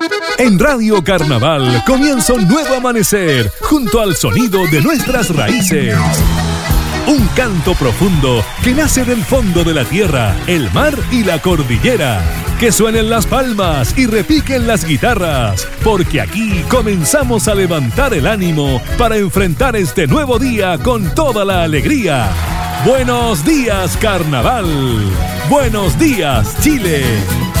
En Radio Carnaval comienza un nuevo amanecer junto al sonido de nuestras raíces. Un canto profundo que nace del fondo de la tierra, el mar y la cordillera. Que suenen las palmas y repiquen las guitarras, porque aquí comenzamos a levantar el ánimo para enfrentar este nuevo día con toda la alegría. Buenos días, Carnaval. Buenos días, Chile.